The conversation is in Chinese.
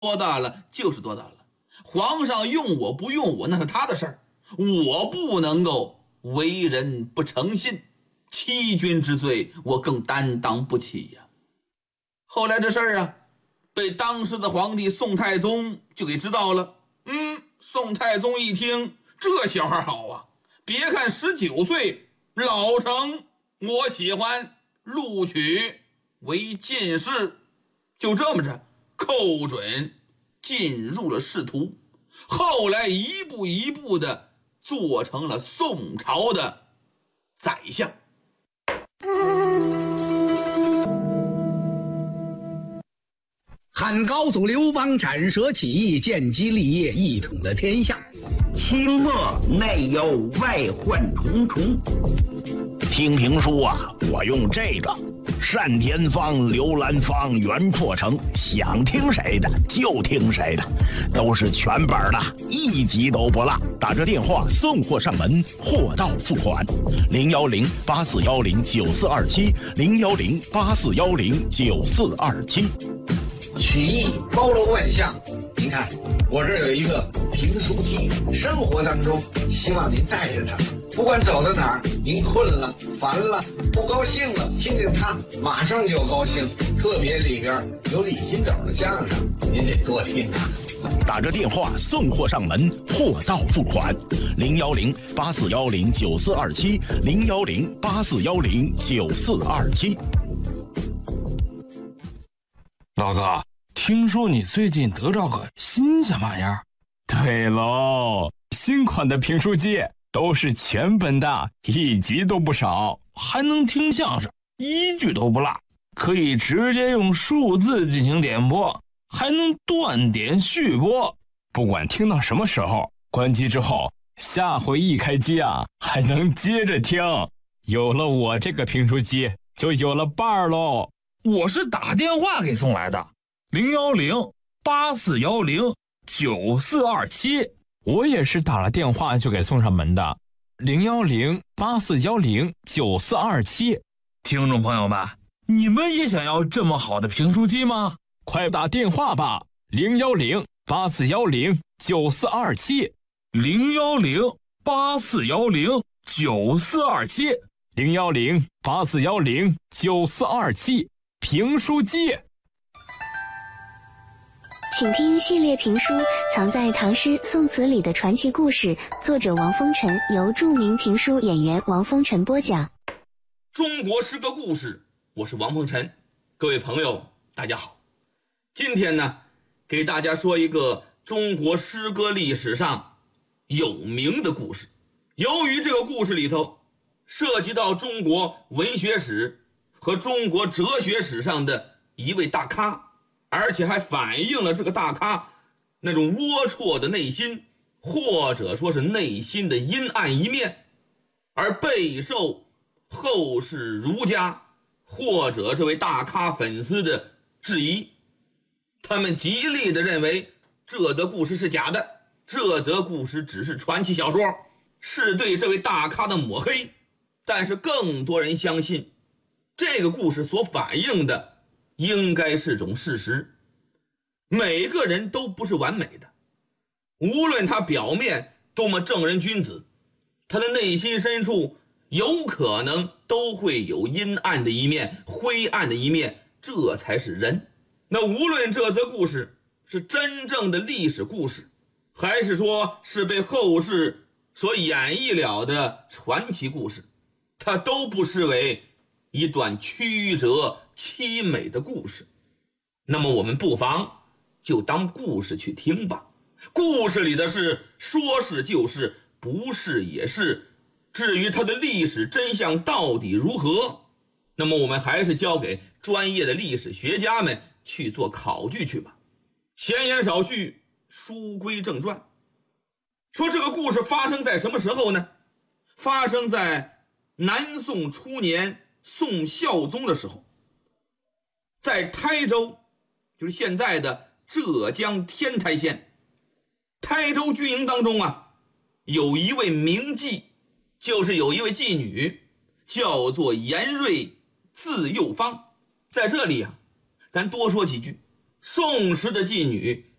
多大了就是多大了，皇上用我不用我那是他的事儿，我不能够为人不诚信，欺君之罪我更担当不起呀。后来这事儿啊，被当时的皇帝宋太宗就给知道了。宋太宗一听，这小孩好啊，别看19岁，老成，我喜欢，录取为进士。就这么着扣准进入了仕途，后来一步一步的做成了宋朝的宰相。 汉高祖刘邦斩蛇起义，建基立业，一统了天下。 清末内忧外患重重。 听评书啊，我用这个单田芳、刘兰芳、袁阔成，想听谁的就听谁的，都是全本的，一集都不落。打这电话送货上门，货到付款。010-8410-9427，010-8410-9427。 曲艺包罗万象，您看我这有一个评书机，生活当中希望您带着它，不管走到哪儿，您困了、烦了、不高兴了，听听它马上就高兴。特别里边有李金斗的相声，您得多听啊。 打着电话送货上门，货到付款。010-8410-9427，010-8410-9427。 老哥，听说你最近得着个新鲜玩意儿？ 对喽，新款的评书机都是全本的，一集都不少， 还能听相声，一句都不落，可以直接用数字进行点播，还能断点续播， 不管听到什么时候，关机之后，下回一开机啊，还能接着听。有了我这个评书机，就有了伴儿喽。 我是打电话给送来的，010-8410-9427。 我也是打了电话就给送上门的，010-8410-9427。 听众朋友们，你们也想要这么好的评书机吗？ 快打电话吧，010-8410-9427。 010-8410-9427。 010-8410-9427。评书机， 请听系列评书《藏在唐诗宋词里的传奇故事》，作者王风尘，由著名评书演员王风尘播讲。 中国诗歌故事，我是王风尘。各位朋友大家好，今天呢给大家说一个中国诗歌历史上有名的故事。由于这个故事里头涉及到中国文学史和中国哲学史上的一位大咖，而且还反映了这个大咖那种龌龊的内心，或者说是内心的阴暗一面，而备受后世儒家或者这位大咖粉丝的质疑。他们极力地认为这则故事是假的，这则故事只是传奇小说，是对这位大咖的抹黑。但是更多人相信这个故事所反映的应该是种事实。每个人都不是完美的，无论他表面多么正人君子，他的内心深处有可能都会有阴暗的一面，灰暗的一面，这才是人。那无论这则故事是真正的历史故事，还是说是被后世所演绎了的传奇故事，它都不失为一段曲折凄美的故事。那么我们不妨就当故事去听吧。故事里的事说是就是，不是也是，至于它的历史真相到底如何，那么我们还是交给专业的历史学家们去做考据去吧。闲言少叙，书归正传。说这个故事发生在什么时候呢？发生在南宋初年宋孝宗的时候，在台州，就是现在的浙江天台县，台州军营当中啊，有一位名妓，就是有一位妓女叫做严瑞，字幼芳。在这里啊，咱多说几句。 宋时的妓女